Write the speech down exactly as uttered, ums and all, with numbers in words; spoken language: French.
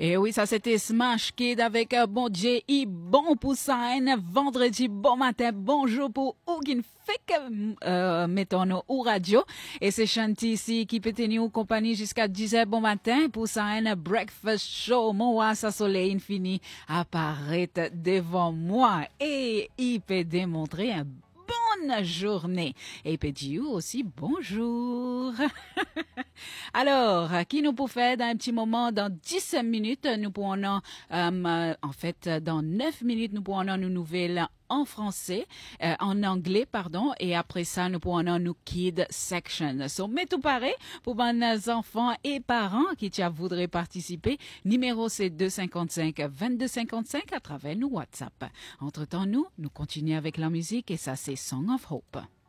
Et oui, ça c'était Smash Kid avec euh, Bon Dieu et Bon Poussin. Vendredi, bon matin, bonjour pour Ougin Fek, euh, mettons-nous au radio. Et c'est Chanty ici qui peut tenir compagnie jusqu'à dix heures bon matin pour ça un breakfast show. Moi, ça soleil infini apparaît devant moi et il peut démontrer un bonne journée. Et peut dire aussi bonjour. Alors, qui nous peut faire dans un petit moment, dans dix minutes, nous pourrons, euh, en fait, dans neuf minutes, nous pourrons nos nouvelles en français, euh, en anglais, pardon, et après ça, nous pourrons nos kids section. So, mais tout pareil, pour les enfants et parents qui voudraient participer, numéro c'est deux cinquante-cinq vingt-deux cinquante-cinq à travers nous WhatsApp. Entre-temps, nous, nous continuons avec la musique et ça c'est Song of Hope.